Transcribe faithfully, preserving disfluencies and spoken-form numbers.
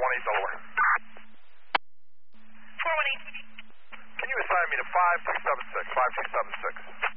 one eight Delaware. four one eight. Can you assign me to five two seven six, five two seven six?